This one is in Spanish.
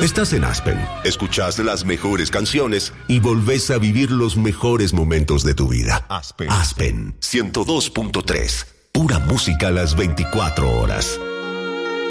Estás en Aspen, escuchas las mejores canciones y volvés a vivir los mejores momentos de tu vida. Aspen 102.3, pura música a las 24 horas.